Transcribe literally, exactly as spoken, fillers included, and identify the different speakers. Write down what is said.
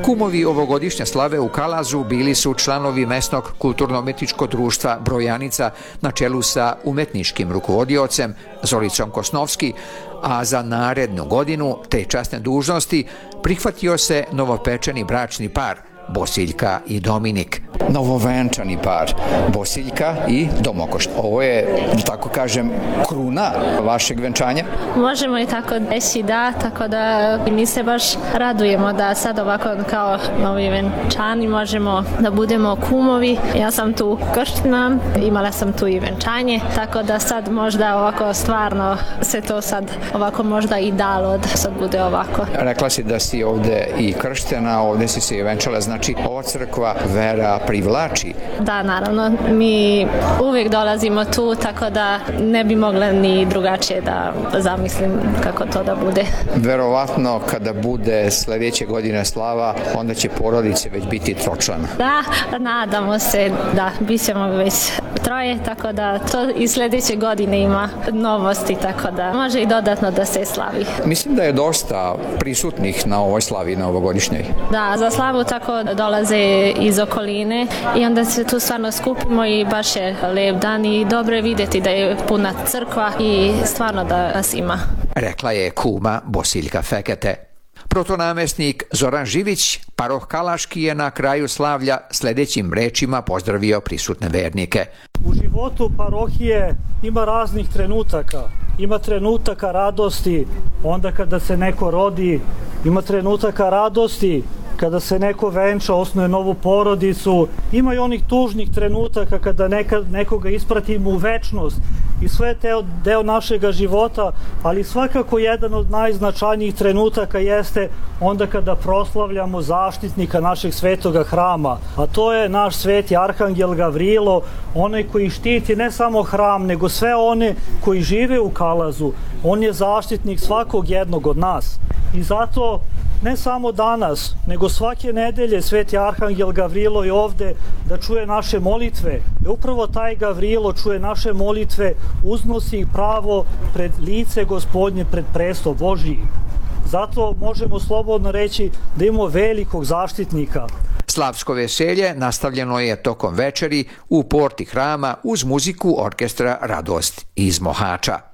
Speaker 1: Kumovi ovogodišnje slave u Kalazu bili su članovi mesnog kulturno-umetničkog društva Brojanica na čelu sa umetničkim rukovodiocem Zoricom Kosnovski, a za narednu godinu te časne dužnosti prihvatio se novopečeni bračni par Bosiljka i Dominik.
Speaker 2: Novovenčani par Bosiljka i Domokošt. Ovo je, da tako kažem, kruna vašeg venčanja?
Speaker 3: Možemo i tako reći, da, tako da mi se baš radujemo da sad ovako kao novi venčani možemo da budemo kumovi. Ja sam tu krština, imala sam tu i venčanje, tako da sad možda ovako stvarno se to sad ovako možda i dalo da sad bude ovako.
Speaker 2: Rekla si da si ovde i krštena, ovde si se i venčala, znači ova crkva vera privlači.
Speaker 3: Da, naravno, mi uvijek dolazimo tu, tako da ne bi mogla ni drugačije da zamislim kako to da bude.
Speaker 2: Verovatno kada bude sljedeće godine slava, onda će porodice već biti tročlana.
Speaker 3: Da, nadamo se da bit ćemo već troje, tako da to i sljedeće godine ima novosti, tako da može i dodatno da se slavi.
Speaker 2: Mislim da je dosta prisutnih na ovoj slavi, na ovogodišnjoj.
Speaker 3: Da, za slavu tako dolaze iz okoline i onda se tu stvarno skupimo i baš je lep dan i dobro je vidjeti da je puna crkva i stvarno da nas ima.
Speaker 1: Rekla je kuma Bosiljka Fekete. Protonamestnik Zoran Živić, paroh Kalaški, je na kraju slavlja sljedećim rečima pozdravio prisutne vernike.
Speaker 4: U životu parohije ima raznih trenutaka. Ima trenutaka radosti onda kada se neko rodi, ima trenutaka radosti kada se neko venča, osnuje novu porodicu, ima i onih tužnih trenutaka kada neka, nekoga ispratimo u večnost i sve je teo, deo našega života, ali svakako jedan od najznačajnijih trenutaka jeste onda kada proslavljamo zaštitnika našeg svetoga hrama, a to je naš sveti arhangel Gavrilo, onaj koji štiti ne samo hram, nego sve one koji žive u Kalazu. On je zaštitnik svakog jednog od nas i zato ne samo danas, nego svake nedelje sveti arhangel Gavrilo je ovde da čuje naše molitve. I upravo taj Gavrilo čuje naše molitve, uznosi ih pravo pred lice Gospodnje, pred presto Božji. Zato možemo slobodno reći da imamo velikog zaštitnika.
Speaker 1: Slavsko veselje nastavljeno je tokom večeri u porti hrama uz muziku orkestra Radost iz Mohača.